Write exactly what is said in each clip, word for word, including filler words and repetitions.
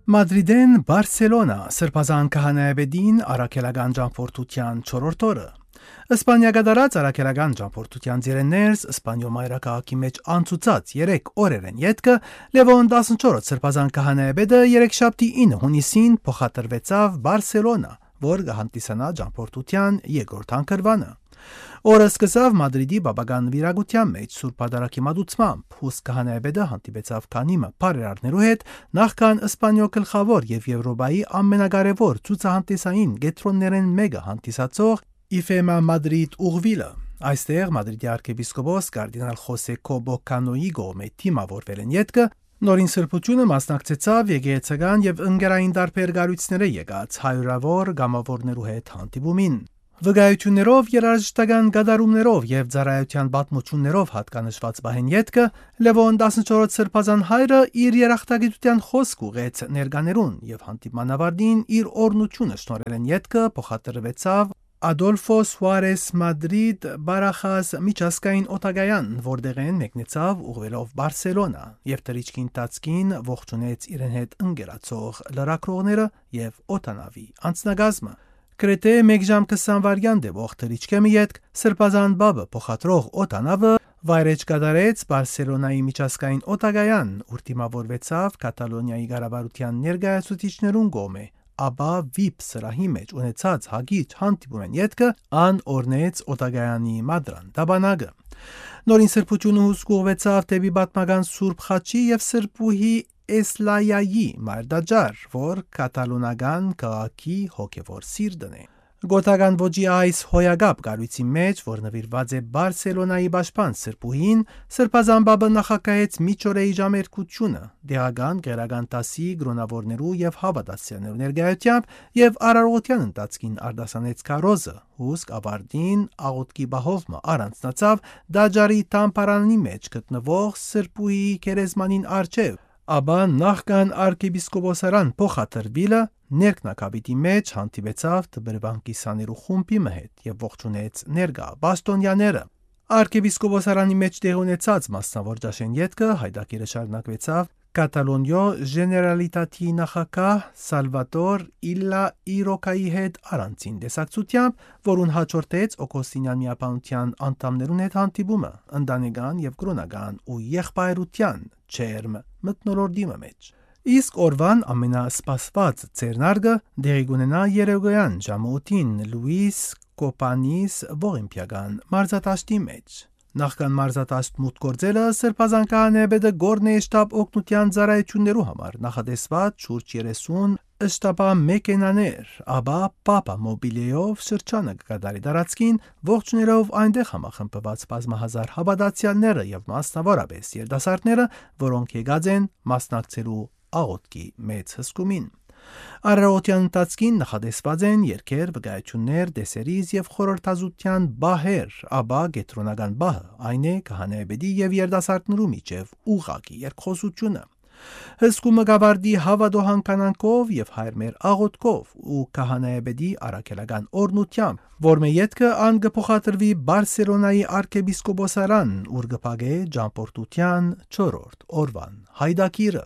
Մադրիդեն Բարսելոնա սրբազան քահանայապետին առաքելական ճամփորդության չորրորդ օրը։ Իսպանիա գդարած առաքելական ճամփորդության ծիրեններս Իսպանիո մայրաքաղաքի մեջ անցուցած երեք օրերեն յետքը Լևոն տասնչորրորդ սրբազան քահանայապետը երեքշաբթի ինը հունիսին փոխադրվեցավ Բարսելոնա, որ կհանդիսանա ճամփորդության երկրորդ հանգրվանը։ Օրը սկսավ Մադրիդի բաբական վիրագության մեջ Սուրբ Պատարագի մատուցմամբ, հուս քահանայապետը հանդիպեցավ քանիմը բարերարներու հետ, նախքան Իսպանիո գլխավոր եւ Եվրոպայի ամենակարևոր ցուցահանդեսային գետրոններեն մեկը հանդիսացող Իֆեմա Մադրիդ ուղվիլը։ Այստեղ Մադրիդի arczepiskopos կարդինալ Խոսե Կոբո Կանոյի գոմե թիմավորվել են յետքը, նորին սրբությունը մասնակցեցավ եկեղեցական եւ ընկերային տարբեր գարույցները եկած հայրավոր գամավորներու հետ հանդիպումին։ Վկայություններով, երաժշտական գդարումներով եւ ծառայության պատմություններով հատկանշված բահեն յետքը Լևոն տասնչորրորդ սրբազան հայրը իր երախտագիտության խոսք ուղեց ներկաներուն եւ հանդիմանավարդին իր օրնությունը շնորհելեն յետքը փոխադրվեցավ Ադոլֆո Սուարես Մադրիդ Բարախաս միջազգային օտագայան, որտեղ են մեկնեցավ ուղղելով Բարսելոնա եւ թրիչքին տածքին ողջունեց իրեն հետ ընկերացող լրակրողները եւ օտանավի անձնագազմը։ Կրետե մեկ ժամ քսան վայրկյան դեպող թրիչքը մի ետք սրբազան բաբը փոխադրող օտանավը վայրեջ կատարեց Բարսելոնայի միջազգային օտագայան, ուր դիմավորվեցավ Կատալոնիայի ղարաբարության ներկայացուցիչներուն կողմէ, ապա վիպ սրահի մեջ ունեցած հագիչ հանդիպումեն յետքը ան օրնեց օտագայանի մադրան դաբանագը։ Նորին սրբությունը հուսկուղվեցավ դեպի պատմական Սուրբ Խաչի եւ Սրբուհի Էսլայայի մայրդաջար, որ կատալոնական քաղաքի հոգևոր սիրտն է։ Գոթական ոճի այս հոյագապ գարույցի մեջ, որ նվիրված է Բարսելոնայի պաշտպան Սրբուհին, սրբազան բաբը նախակայեց միջօրեի ժամերկությունը, դեղական գերական տասի գրոնավորներու եւ հավատացյալներու ներկայությամբ եւ արարողության ընթացքին արտասանեց քարոզը, հուսք ավարտին աղոթքի բահովը առանձնացավ դաջարի տամպարանի մեջ գտնվող Սրբուհի քերեզմանին առջև, ապա նախքան arczepiskoposarան փոխադրվիլը ներքնակաբիտի մեջ հանդիպեցավ դբրվանքի սաներու խումբի հետ եւ ողջունեց ներկա բաստոնյաները։ Arczepiskoposarանի մեջ տեղ ունեցած մասնավոր ճաշեն յետքը հայդակիրը շարունակվեցավ Կատալոնիո Ժեներալիտատի նախագահ Սալվատոր Իլլա Իրոկայի հետ առանցին տեսակցությամբ, որուն հաջորդեց Օգոստինյան միապանության անդամներուն հետ հանդիպումը, ընտանեկան եւ կրոնական ու եղբայրության չերմ մթնոլորտի մեջ։ Իսկ օրվան ամենասպասված ձեռնարկը դեղի կունենա երեգոյան ժամը ութին Լուիս Կոպանիս ողիմպիական մարզատաշտի մեջ։ Նախքան մարզատաշտ մուտք գործելը սրբազան քահանայապետը գորնե շտաբ օգնության ծառայություններու համար նախադեсված շուրջ երեսուն շտաբա մեքենաներ, ապա պապա մոբիլեով շրջանը կկատարի տարածքին, ողջուներով այնտեղ համախմբված բազմահազար հավատացյալները եւ մասնավորապես երիտասարդները, որոնք եկած են մասնակցելու աղոթքի մեծ հսկումին։ Արարողության ընթացքին նախադեсված են երգեր, վկայություններ, դեսերից եւ խորհրդազության բահեր, ապա գետրոնական բահը, այն է քահանայապետի եւ երիտասարդներու միջև ուղղակի երկխոսությունը։ Հսկումը գավարդի հավատոհան կանանքով եւ հայրմեր աղոթքով ու քահանայապետի առաքելական օրնությամբ, որ մե յետքը ան կփոխադրվի Բարսելոնայի arczepiskoposarան, ուր կփակե ճամփորդության չորրորդ օրվան հայդակիրը։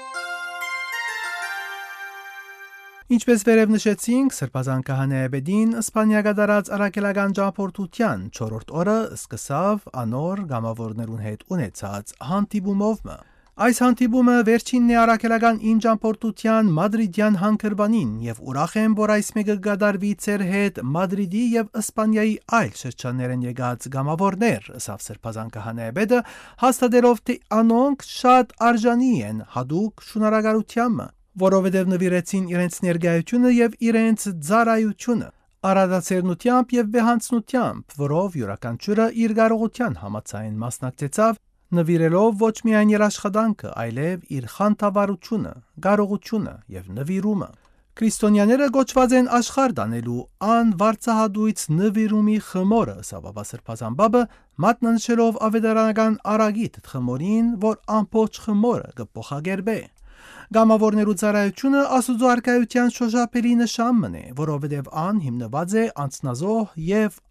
Ինչպես վերև նշեցինք, սրբազան քահանայապետին Իսպանիա գդարած առաքելական ճամփորդության չորրորդ օրը սկսավ անոր գամավորներուն հետ ունեցած հանդիպումով։ Այս հանդիպումը վերջինն է առաքելական ին ճամփորդության մադրիդյան հանգրվանին եւ ուրախ եմ, որ այս մեկը գդարվի ծեր հետ Մադրիդի եւ Իսպանիայի այլ շրջաններեն եկած գամավորներ, ասավ սրբազան քահանայապետը, հաստատելով թե անոնք շատ արժանի են հadouk շնորհակալությամբ, որովհետև նվիրեցին իրենց ներկայությունը եւ իրենց ծառայությունը արադացերնությամբ եւ վեհանցնությամբ, որով յուրաքանչյուրը իր կարողության համաձայն մասնակցեցավ, նվիրելով ոչ միայն իր աշխատանքը, այլև իր խանդավառությունը, կարողությունը եւ նվիրումը։ Քրիստոնյաները գոչված են աշխարհ դանելու ան վարձահատույց նվիրումի խմորը, սավաբա սրբազան բաբը մատնանշելով ավետարանական արագիտ խմորին, որ ամբողջ խմորը կփոխագերբե։ Գամավորներու ծառայությունը Աստուծո արքայության շոշափելի նշանն է, որովհետև ան հիմնված է անձնազոհ եւ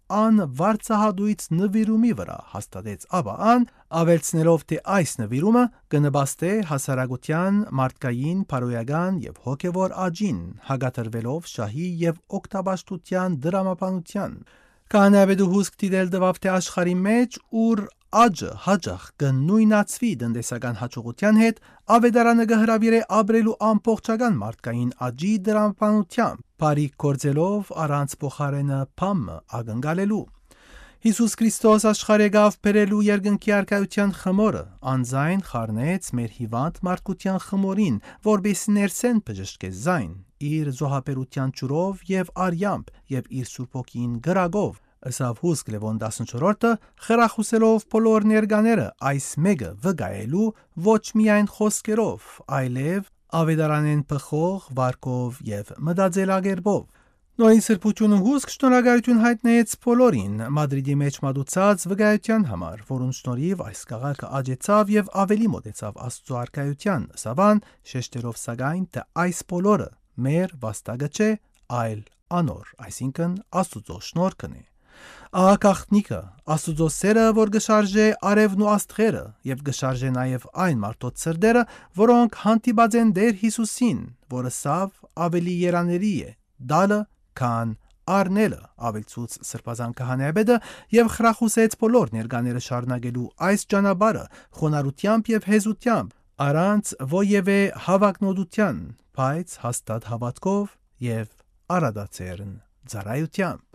ան վարձահատույց նվիրումի վրա հաստատեց Աբբան, ավելցնելով, թե այս նվիրումը կնպաստե հասարակության մարդկային, բարոյական եւ հոգեվոր աճին, հագաթրվելով շահի եւ օգտաբաշխության դրամապանության։ Քահանայապետը հուսք դիտել տվավ, թե աշխարհի մեջ, ուր աճը հաճախ կնույնացվի տնտեսական հաջողության հետ, ավետարանը կհրավիրե ապրելու ամբողջական մարդկային աճի դրամապանությամբ, բարիք գործելով առանց փոխարենը փամը ակնկալելու։ Հիսուս Քրիստոս աշխարհ եկավ բերելու երկնքի արքայության խմորը, անձայն խառնեց մեր հիվանդ մարդկության խմորին, որպեսզի ներսեն բժշկե զայն, իր զոհաբերության ջուրով եւ արյամբ եւ իր Սուրբ Հոգին գրագով, ըսավ հուսք Լևոն տասնչորրորդը, խրախուսելով բոլոր ներկաները այս մեկը վկայելու ոչ միայն խոսքերով, այլև ավետարանեն բխող վարկով եւ մտածելակերպով։ Նորին սրբությունը հուսք շնորհակալություն հայտնեց բոլորին Մադրիդի մեջ մատուցած վկայության համար, որոնց շնորհիվ այս քաղաքը աճեցավ եւ ավելի մոտեցավ Աստծո արքայության, սավան շեշտերով սակայն, թե այս բոլորը մեր վաստակը չէ, այլ անոր, այսինքն Աստծո շնորհքն է։ Ահա գաղտնիքը, Աստծո սերը, որ գշարժե արևն ու աստղերը եւ գշարժե նաեւ այն մարդոց սրտերը, որոնք հանդիպած են Տեր Հիսուսին, որը սավ ավելի երանելի է, դալը քան առնելը, ավելցուց սրբազան քահանայապետը եւ խրախուսեց բոլոր ներկաները շարունակելու այս ճանապարհը խոնարհությամբ եւ հեզությամբ, առանց ովևէ հավակնոդության, բայց հաստատ հավատքով եւ արադացերն ծառայությամբ։